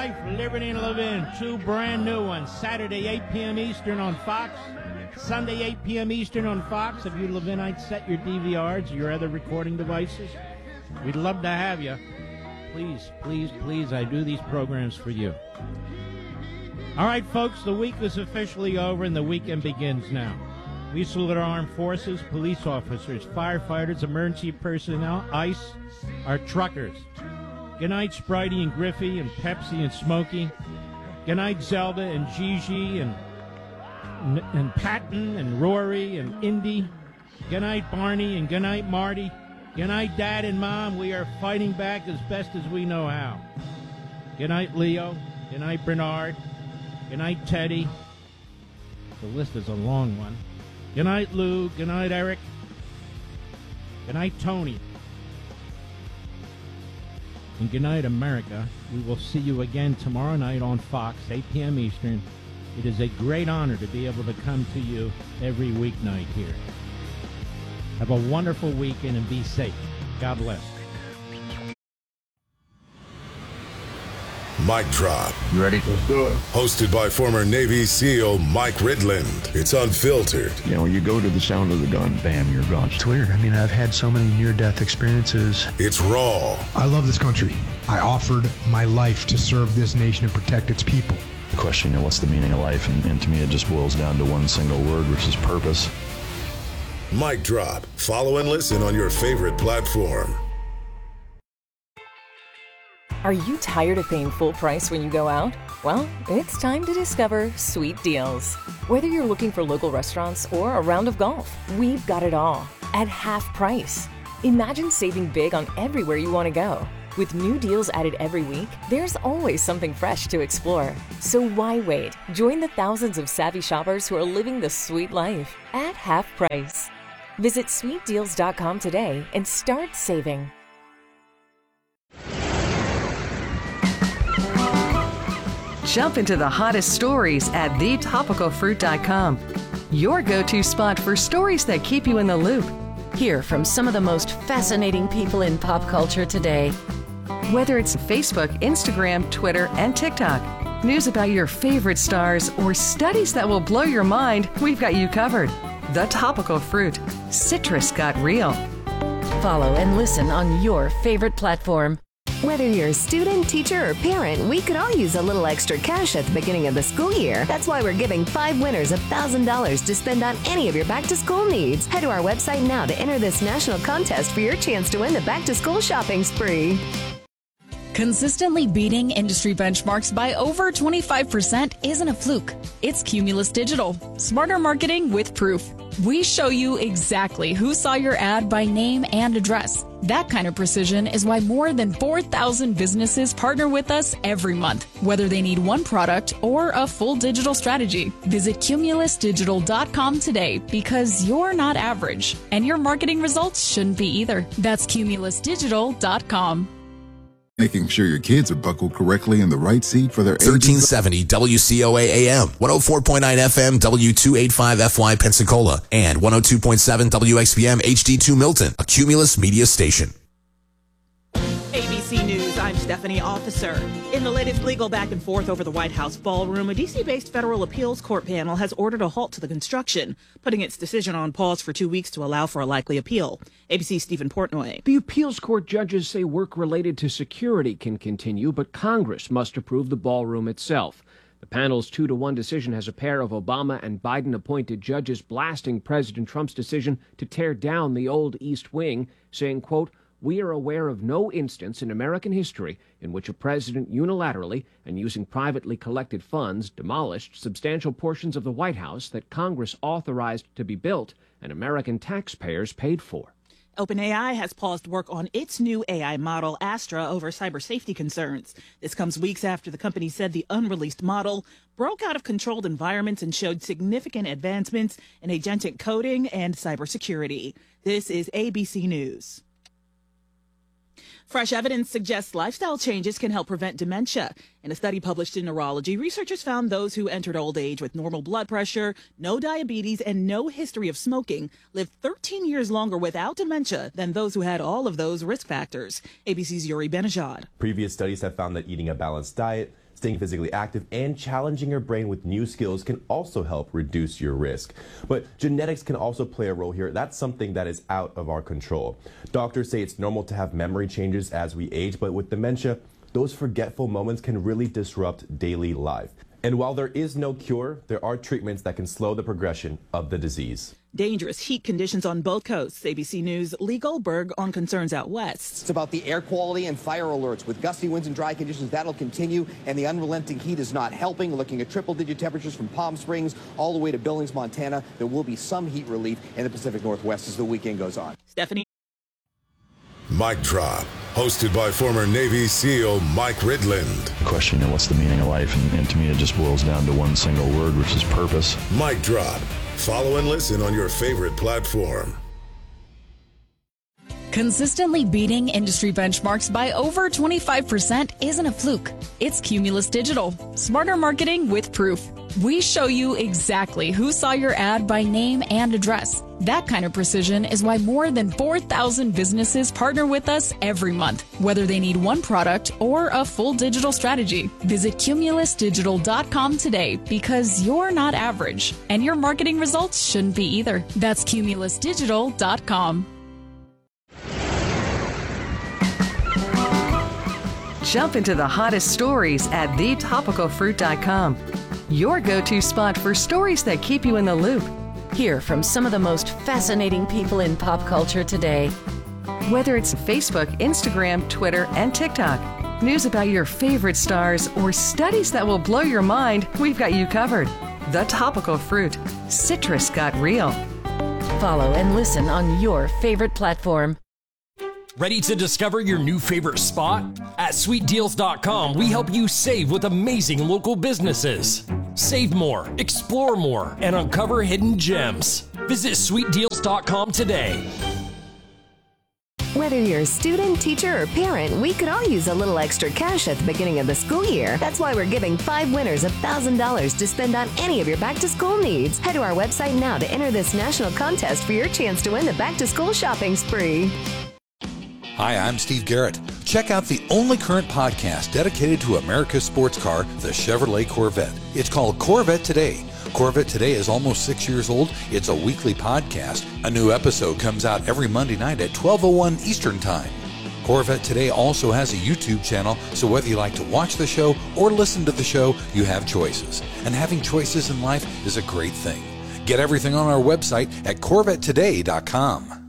Life, Liberty, and Levin. Two brand new ones. Saturday, 8 p.m. Eastern on Fox. Sunday, 8 p.m. Eastern on Fox. If you Levinites set your DVRs or your other recording devices, we'd love to have you. Please, please, please, I do these programs for you. All right, folks, the week is officially over and the weekend begins now. We salute our armed forces, police officers, firefighters, emergency personnel, ICE, our truckers. Good night, Spritey and Griffey and Pepsi and Smokey. Good night, Zelda and Gigi and Patton and Rory and Indy. Good night, Barney, and good night, Marty. Good night, Dad and Mom. We are fighting back as best as we know how. Good night, Leo. Good night, Bernard. Good night, Teddy. The list is a long one. Good night, Lou. Good night, Eric. Good night, Tony. And good night, America. We will see you again tomorrow night on Fox, 8 p.m. Eastern. It is a great honor to be able to come to you every weeknight here. Have a wonderful weekend and be safe. God bless. Mic Drop. You ready? Let's do it. Hosted by former Navy SEAL Mike Ridland. It's unfiltered. You know, you go to the sound of the gun, bam, you're gone. It's weird. I mean, I've had so many near-death experiences. It's raw. I love this country. I offered my life to serve this nation and protect its people. The question, you know, what's the meaning of life? And to me, it just boils down to one single word, which is purpose. Mic Drop. Follow and listen on your favorite platform. Are you tired of paying full price when you go out? Well, it's time to discover Sweet Deals. Whether you're looking for local restaurants or a round of golf, we've got it all at half price. Imagine saving big on everywhere you want to go. With new deals added every week, there's always something fresh to explore. So why wait? Join the thousands of savvy shoppers who are living the sweet life at half price. Visit sweetdeals.com today and start saving. Jump into the hottest stories at thetopicalfruit.com. Your go-to spot for stories that keep you in the loop. Hear from some of the most fascinating people in pop culture today. Whether it's Facebook, Instagram, Twitter, and TikTok, news about your favorite stars, or studies that will blow your mind, we've got you covered. The Topical Fruit. Citrus got real. Follow and listen on your favorite platform. Whether you're a student, teacher, or parent, we could all use a little extra cash at the beginning of the school year. That's why we're giving 5 winners $1,000 to spend on any of your back-to-school needs. Head to our website now to enter this national contest for your chance to win the back-to-school shopping spree. Consistently beating industry benchmarks by over 25% isn't a fluke. It's Cumulus Digital. Smarter marketing with proof. We show you exactly who saw your ad by name and address. That kind of precision is why more than 4,000 businesses partner with us every month, whether they need one product or a full digital strategy. Visit cumulusdigital.com today because you're not average, and your marketing results shouldn't be either. That's cumulusdigital.com. Making sure your kids are buckled correctly in the right seat for their 1370 WCOA AM, 104.9 FM W285FY Pensacola, and 102.7 WXPM HD2 Milton, a Cumulus media station. ABC News, I'm Stephanie Officer. In the latest legal back and forth over the White House ballroom, a D.C.-based federal appeals court panel has ordered a halt to the construction, putting its decision on pause for 2 weeks to allow for a likely appeal. ABC's Stephen Portnoy. The appeals court judges say work related to security can continue, but Congress must approve the ballroom itself. The panel's 2-1 decision has a pair of Obama and Biden-appointed judges blasting President Trump's decision to tear down the old East Wing, saying, quote, "We are aware of no instance in American history in which a president unilaterally and using privately collected funds demolished substantial portions of the White House that Congress authorized to be built and American taxpayers paid for." OpenAI has paused work on its new AI model, Astra, over cyber safety concerns. This comes weeks after the company said the unreleased model broke out of controlled environments and showed significant advancements in agentic coding and cybersecurity. This is ABC News. Fresh evidence suggests lifestyle changes can help prevent dementia. In a study published in Neurology, researchers found those who entered old age with normal blood pressure, no diabetes, and no history of smoking lived 13 years longer without dementia than those who had all of those risk factors. ABC's Yuri Benajad. Previous studies have found that eating a balanced diet, Staying physically active and challenging your brain with new skills can also help reduce your risk. But genetics can also play a role here. That's something that is out of our control. Doctors say it's normal to have memory changes as we age, but with dementia, those forgetful moments can really disrupt daily life. And while there is no cure, there are treatments that can slow the progression of the disease. Dangerous heat conditions on both coasts. ABC News' Lee Goldberg on concerns out west. It's about the air quality and fire alerts. With gusty winds and dry conditions, that'll continue, and the unrelenting heat is not helping. Looking at triple-digit temperatures from Palm Springs all the way to Billings, Montana. There will be some heat relief in the Pacific Northwest as the weekend goes on. Stephanie. Mic Drop, hosted by former Navy SEAL Mike Ridland. Question, what's the meaning of life? And to me, it just boils down to one single word, which is purpose. Mic Drop. Follow and listen on your favorite platform. Consistently beating industry benchmarks by over 25% isn't a fluke. It's Cumulus Digital. Smarter marketing with proof. We show you exactly who saw your ad by name and address. That kind of precision is why more than 4,000 businesses partner with us every month, whether they need one product or a full digital strategy. Visit cumulusdigital.com today because you're not average, and your marketing results shouldn't be either. That's cumulusdigital.com. Jump into the hottest stories at thetopicalfruit.com. Your go-to spot for stories that keep you in the loop. Hear from some of the most fascinating people in pop culture today. Whether it's Facebook, Instagram, Twitter, and TikTok, news about your favorite stars, or studies that will blow your mind, we've got you covered. The Topical Fruit. Citrus got real. Follow and listen on your favorite platform. Ready to discover your new favorite spot? At sweetdeals.com, we help you save with amazing local businesses. Save more, explore more, and uncover hidden gems. Visit sweetdeals.com today. Whether you're a student, teacher, or parent, we could all use a little extra cash at the beginning of the school year. That's why we're giving 5 winners $1,000 to spend on any of your back-to-school needs. Head to our website now to enter this national contest for your chance to win the back-to-school shopping spree. Hi, I'm Steve Garrett. Check out the only current podcast dedicated to America's sports car, the Chevrolet Corvette. It's called Corvette Today. Corvette Today is almost 6 years old. It's a weekly podcast. A new episode comes out every Monday night at 12:01 Eastern Time. Corvette Today also has a YouTube channel, so whether you like to watch the show or listen to the show, you have choices. And having choices in life is a great thing. Get everything on our website at CorvetteToday.com.